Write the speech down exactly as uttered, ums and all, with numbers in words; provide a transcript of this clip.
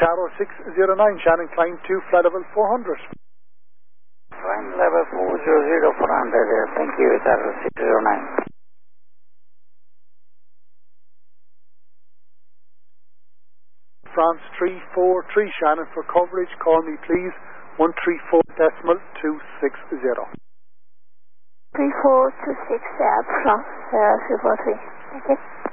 Tower six zero nine, Shannon, climb to flight level four hundred. Climb level four hundred, four hundred, uh, thank you, Tower six zero nine. France three four three, Shannon, for coverage, call me please, one three four decimal two six zero. three four two six, uh, France, uh, three four three, thank you.